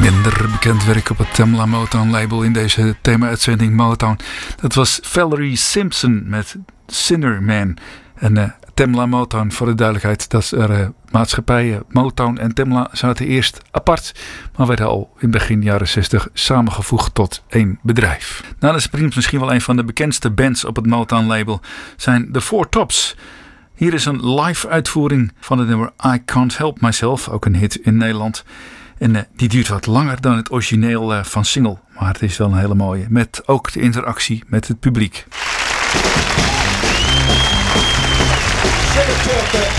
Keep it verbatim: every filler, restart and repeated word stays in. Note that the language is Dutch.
minder bekend werk op het Tamla Motown label in deze thema-uitzending Motown. Dat was Valerie Simpson met Sinner Man. En uh, Tamla Motown, voor de duidelijkheid, dat er uh, maatschappijen Motown en Tamla zaten eerst apart, maar werden al in begin jaren zestig samengevoegd tot één bedrijf. Nou, dat is misschien wel een van de bekendste bands op het Motown label, zijn de Four Tops. Hier is een live uitvoering van het nummer I Can't Help Myself, ook een hit in Nederland. En uh, die duurt wat langer dan het origineel uh, van single, maar het is wel een hele mooie, met ook de interactie met het publiek. Shake it,